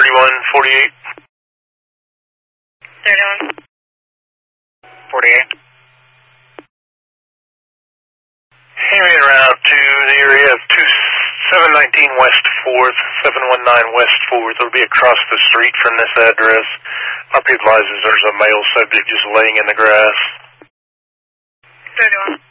3148. 48. Hand route to the area of 719 West 4th, 719 West 4th. It'll be across the street from this address. RP advises there's a male subject just laying in the grass. 31.